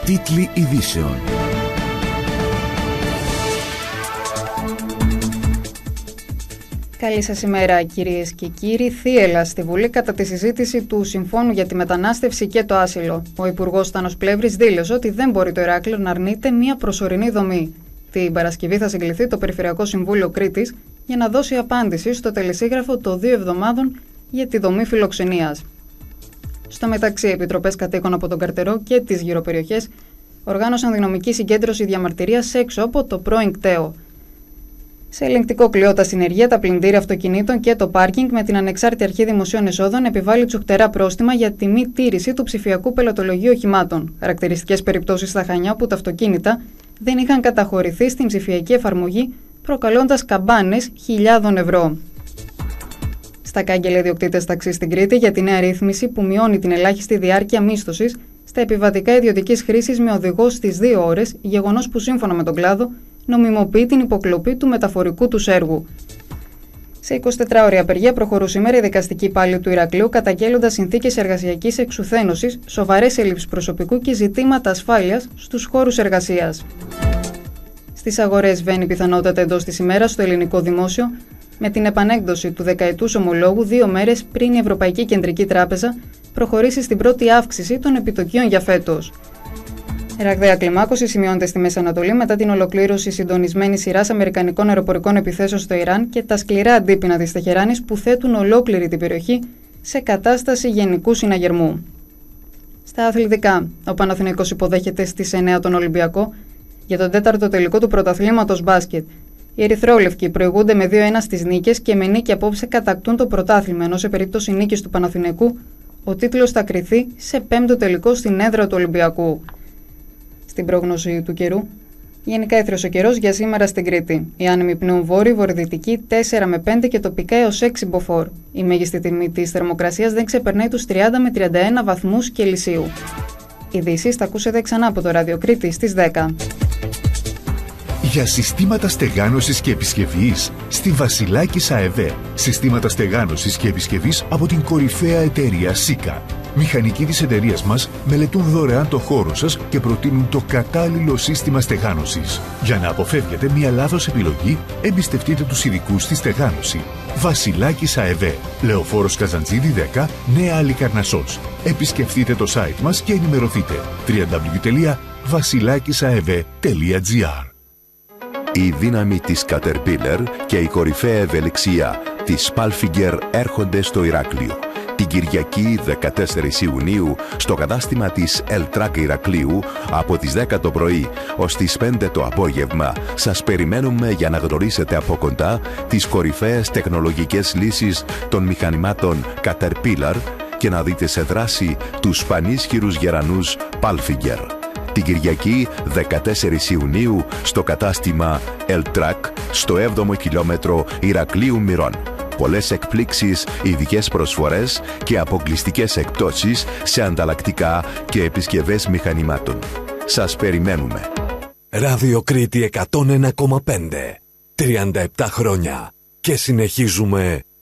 Τίτλοι ειδήσεων. Καλή σας ημέρα, κυρίες και κύριοι. Θύελλα στη Βουλή κατά τη συζήτηση του Συμφώνου για τη Μετανάστευση και το Άσυλο. Ο Υπουργός Στάνος Πλεύρης δήλωσε ότι δεν μπορεί το Ηράκλειο να αρνείται μια προσωρινή δομή. Την Παρασκευή θα συγκληθεί το Περιφερειακό Συμβούλιο Κρήτης για να δώσει απάντηση στο τελεσίγραφο των 2 εβδομάδων για τη δομή φιλοξενίας. Στο μεταξύ, επιτροπές κατοίκων από τον Καρτερό και τις γυροπεριοχές οργάνωσαν δυναμική συγκέντρωση διαμαρτυρίας έξω από το πρώην κτέο. Σε ελεγκτικό κλειό τα συνεργεία, τα πλυντήρια αυτοκινήτων και το πάρκινγκ με την Ανεξάρτητη Αρχή Δημοσίων Εσόδων επιβάλλει τσουχτερά πρόστιμα για τη μη τήρηση του ψηφιακού πελατολογίου οχημάτων. Χαρακτηριστικές περιπτώσεις στα Χανιά όπου τα αυτοκίνητα δεν είχαν καταχωρηθεί στην ψηφιακή εφαρμογή, προκαλώντας καμπάνες χιλιάδων ευρώ. Στα κάγκελα ιδιοκτήτες ταξί στην Κρήτη για τη νέα ρύθμιση που μειώνει την ελάχιστη διάρκεια μίσθωσης στα επιβατικά ιδιωτικής χρήσης με οδηγό στις 2 ώρες, γεγονός που σύμφωνα με τον κλάδο νομιμοποιεί την υποκλοπή του μεταφορικού του έργου. Σε 24ωρη απεργία προχωρούσε σήμερα η δικαστική υπάλληλοι του Ηρακλείου, καταγγέλλοντας συνθήκες εργασιακής εξουθένωσης, σοβαρές έλλειψεις προσωπικού και ζητήματα ασφάλειας στους χώρους εργασίας. Στις αγορές βαίνει πιθανότατα εντός της ημέρας στο ελληνικό δημόσιο, με την επανέκδοση του δεκαετούς ομολόγου 2 μέρες πριν η Ευρωπαϊκή Κεντρική Τράπεζα προχωρήσει στην πρώτη αύξηση των επιτοκίων για φέτος. Ραγδαία κλιμάκωση σημειώνεται στη Μέση Ανατολή μετά την ολοκλήρωση συντονισμένης σειράς αμερικανικών αεροπορικών επιθέσεων στο Ιράν και τα σκληρά αντίπεινα της Τεχεράνης που θέτουν ολόκληρη την περιοχή σε κατάσταση γενικού συναγερμού. Στα αθλητικά, ο Παναθηναϊκός υποδέχεται στις 9 τον Ολυμπιακό για τον 4ο τελικό του πρωταθλήματος μπάσκετ. Οι ερυθρόλευκοι προηγούνται με 2-1 στις νίκες και με νίκη απόψε κατακτούν το πρωτάθλημα, ενώ σε περίπτωση νίκης του Παναθηναϊκού ο τίτλος θα κριθεί σε 5ο τελικό στην έδρα του Ολυμπιακού. Στην πρόγνωση του καιρού, γενικά έθριος ο καιρός για σήμερα στην Κρήτη. Οι άνεμοι πνέουν βόρειοι, βορειοδυτικοί 4 με 5 και τοπικά έως 6 μποφόρ. Η μέγιστη τιμή της θερμοκρασίας δεν ξεπερνάει τους 30 με 31 βαθμούς Κελσίου. Ειδήσεις θα ακούσετε ξανά από το Ράδιο Κρήτη στις 10. Για συστήματα στεγάνωσης και επισκευής στη Βασιλάκης ΑΕΒ. Συστήματα στεγάνωσης και επισκευής από την κορυφαία εταιρεία ΣΥΚΑ. Μηχανικοί της εταιρείας μας μελετούν δωρεάν το χώρο σας και προτείνουν το κατάλληλο σύστημα στεγάνωσης. Για να αποφεύγετε μια λάθος επιλογή, εμπιστευτείτε τους ειδικούς στη στεγάνωση. Βασιλάκης ΑΕΒ. Λεωφόρος Καζαντζίδη 10, Νέα Αλικαρνασσός. Επισκεφτείτε το site μας και ενημερωθείτε. www.vasilakisaev.gr. Η δύναμη της Caterpillar και η κορυφαία ευελιξία της Palfinger έρχονται στο Ηράκλειο. Την Κυριακή 14 Ιουνίου στο κατάστημα της Eltrack Ηρακλείου από τις 10 το πρωί ως τις 5 το απόγευμα σας περιμένουμε για να γνωρίσετε από κοντά τις κορυφαίες τεχνολογικές λύσεις των μηχανημάτων Caterpillar και να δείτε σε δράση τους πανίσχυρους γερανούς Palfinger. Την Κυριακή 14 Ιουνίου στο κατάστημα Eltrack στο 7ο χιλιόμετρο Ηρακλείου Μυρών. Πολλές εκπλήξεις, ειδικές προσφορές και αποκλειστικές εκπτώσεις σε ανταλλακτικά και επισκευές μηχανημάτων. Σας περιμένουμε. Ράδιο Κρήτη 101,5. 37 χρόνια και συνεχίζουμε